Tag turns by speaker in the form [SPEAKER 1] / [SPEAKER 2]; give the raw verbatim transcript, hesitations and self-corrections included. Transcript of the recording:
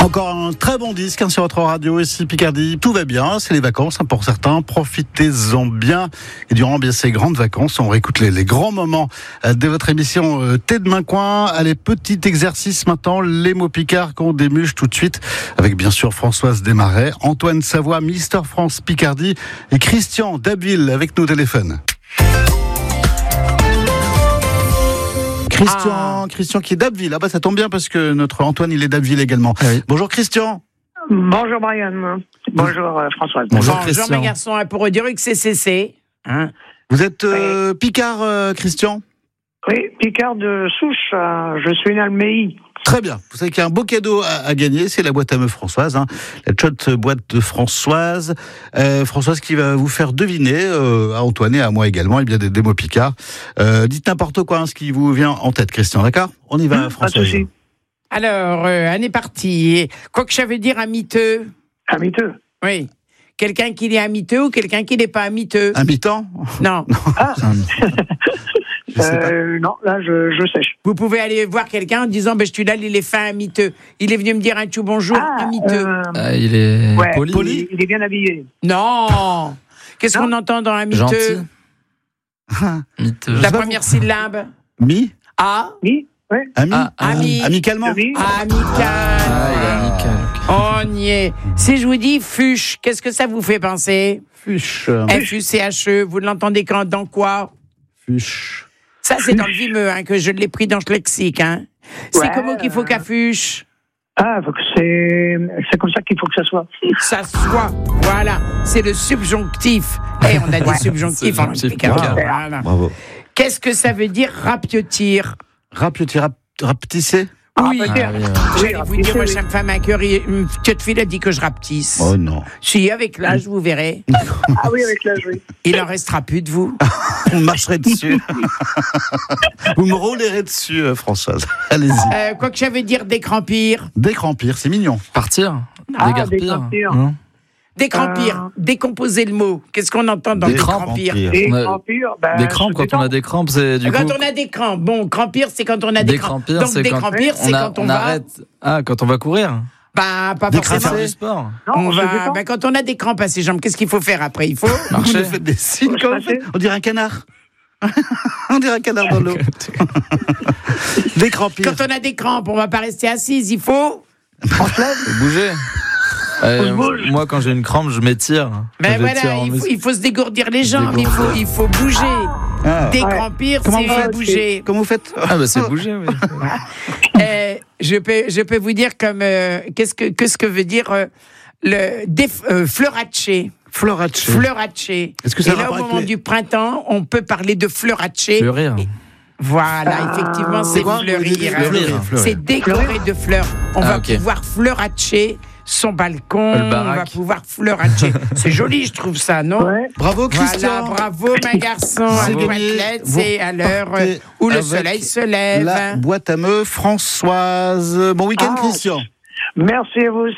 [SPEAKER 1] Encore un très bon disque hein, sur votre radio, ici Picardie. Tout va bien, c'est les vacances hein, pour certains. Profitez-en bien. Et durant bien ces grandes vacances, on réécoute les, les grands moments euh, de votre émission euh, Thé de Main Coin. Allez, petit exercice maintenant, les mots picards qu'on démuche tout de suite. Avec bien sûr Françoise Desmarais, Antoine Savoie, Mister France Picardie et Christian d'Abbeville avec nos téléphones. Christian, ah. Christian qui est d'Abbeville. Ah bah ça tombe bien parce que notre Antoine il est d'Abbeville également. Ah oui. Bonjour Christian.
[SPEAKER 2] Bonjour Brian. Bonjour euh, Françoise.
[SPEAKER 3] Bonjour, Bonjour mes garçons. Pour dire que c'est C C. Hein
[SPEAKER 1] Vous êtes euh, oui. Picard euh, Christian?
[SPEAKER 2] Oui, Picard de souche. Euh, je suis né à Almeilly.
[SPEAKER 1] Très bien. Vous savez qu'il y a un beau cadeau à, à gagner, c'est la boîte à meufs Françoise, hein. La chouette boîte de Françoise. Euh, Françoise qui va vous faire deviner, euh, à Antoine et à moi également, et bien des, des mots picards. Euh, dites n'importe quoi, hein, ce qui vous vient en tête, Christian, d'accord? On y va, mmh, Françoise.
[SPEAKER 3] Alors, euh, on est parti. Quoi que ça veut dire amiteux?
[SPEAKER 2] Amiteux?
[SPEAKER 3] Oui. Quelqu'un qui est amiteux ou quelqu'un qui n'est pas amiteux?
[SPEAKER 1] Un mi-temps?
[SPEAKER 3] Non.
[SPEAKER 2] Ah. Euh, non, là, je, je sèche.
[SPEAKER 3] Vous pouvez aller voir quelqu'un en disant ben, « celui-là, il est fin, amiteux. Il est venu me dire un tout bonjour,
[SPEAKER 2] ah,
[SPEAKER 3] amiteux.
[SPEAKER 2] Euh,
[SPEAKER 4] ah, il est
[SPEAKER 2] ouais,
[SPEAKER 4] poli.
[SPEAKER 2] poli. Il est bien habillé. »
[SPEAKER 3] Non. Qu'est-ce non. qu'on entend dans amiteux?
[SPEAKER 4] Miteux.
[SPEAKER 3] La première syllabe.
[SPEAKER 1] Mi.
[SPEAKER 3] A.
[SPEAKER 2] Mi. Ouais.
[SPEAKER 1] Ami.
[SPEAKER 3] Ah, ami.
[SPEAKER 1] Amicalement.
[SPEAKER 2] Ami.
[SPEAKER 3] Amical.
[SPEAKER 4] Ah, il est amical.
[SPEAKER 3] On y est. Si je vous dis fuche, qu'est-ce que ça vous fait penser?
[SPEAKER 1] Fuche.
[SPEAKER 3] F U C H E. Vous l'entendez quand, dans quoi?
[SPEAKER 1] Fuche.
[SPEAKER 3] Ça, c'est dans le vimeux, hein, que je l'ai pris dans ce lexique. Hein. C'est ouais, comment qu'il faut qu'à fuche?
[SPEAKER 2] Ah, faut que c'est... c'est comme ça qu'il faut que ça soit.
[SPEAKER 3] Ça soit, voilà. C'est le subjonctif. Et hey, on a des ouais, subjonctifs en Picardie. Voilà.
[SPEAKER 1] Bravo.
[SPEAKER 3] Qu'est-ce que ça veut dire rapiotir?
[SPEAKER 1] Rapiotir, rap, rapetisser?
[SPEAKER 3] Oui, ah, oui, oui. J'allais vous dire, moi, ça me fait ma cœur. Une petite fille a dit que je rapetisse.
[SPEAKER 1] Oh non.
[SPEAKER 3] Si, avec l'âge, vous verrez.
[SPEAKER 2] Ah oui, avec l'âge, oui.
[SPEAKER 3] Il en restera plus de vous.
[SPEAKER 1] On marcherait dessus. Vous me roulerez dessus, Françoise. Allez-y.
[SPEAKER 3] Euh, quoi que ça veut dire décrampir?
[SPEAKER 1] Décrampir, c'est mignon.
[SPEAKER 4] Partir.
[SPEAKER 2] Ah,
[SPEAKER 4] dégarpir.
[SPEAKER 2] décrampir.
[SPEAKER 4] Hein
[SPEAKER 3] Décrampir, euh... décomposer le mot. Qu'est-ce qu'on entend dans décrampir?
[SPEAKER 2] Décrampir, ben,
[SPEAKER 4] des crampes, quand on a des crampes, c'est du
[SPEAKER 3] quand
[SPEAKER 4] coup...
[SPEAKER 3] on a des crampes. Bon, crampir, c'est quand on a des crampes. Donc
[SPEAKER 4] c'est
[SPEAKER 3] décrampir,
[SPEAKER 4] quand...
[SPEAKER 3] c'est
[SPEAKER 4] on a,
[SPEAKER 3] quand on,
[SPEAKER 4] on
[SPEAKER 3] va...
[SPEAKER 4] arrête. Ah, quand on va courir?
[SPEAKER 3] Bah, pas forcément.
[SPEAKER 4] du sport.
[SPEAKER 2] Non,
[SPEAKER 3] on va... bah, quand on a des crampes à ses jambes, qu'est-ce qu'il faut faire après? Il faut
[SPEAKER 4] marcher.
[SPEAKER 1] Vous faites des signes comme ça. On dirait un canard. On dirait un canard dans l'eau. Décrampir.
[SPEAKER 3] Quand on a des crampes, on va pas rester assise. Il faut...
[SPEAKER 2] On se lève.
[SPEAKER 4] Bouger. Euh, moi, quand j'ai une crampe, je m'étire.
[SPEAKER 3] Ben voilà, il faut, il faut se dégourdir les jambes, il faut, il faut bouger. Ah. Décrampir, ouais. C'est bouger.
[SPEAKER 1] Comment vous faites?
[SPEAKER 4] Ah bah c'est bouger, oui.
[SPEAKER 3] euh, je peux, je peux vous dire comme euh, qu'est-ce que, qu'est-ce que veut dire euh, le déf, euh, fleuraccer.
[SPEAKER 1] Fleuraccer.
[SPEAKER 3] Fleuraccer.
[SPEAKER 1] Est-ce que ça
[SPEAKER 3] Et là, au moment
[SPEAKER 1] les...
[SPEAKER 3] du printemps, on peut parler de fleuraccer.
[SPEAKER 4] Fleurir.
[SPEAKER 3] Et... Voilà, ah, effectivement, c'est, c'est quoi, fleurir.
[SPEAKER 4] Fleurir.
[SPEAKER 3] C'est décorer de fleurs. On ah, va
[SPEAKER 4] okay.
[SPEAKER 3] pouvoir fleuraccer son balcon,
[SPEAKER 4] on
[SPEAKER 3] va pouvoir fleuraccer. C'est joli, je trouve ça, non?
[SPEAKER 2] Ouais.
[SPEAKER 1] Bravo, Christian.
[SPEAKER 3] Voilà, bravo, ma garçon. Athlète, c'est à l'heure où le soleil se lève.
[SPEAKER 1] La boîte à meufs Françoise. Bon week-end, ah, Christian.
[SPEAKER 2] Merci à vous aussi.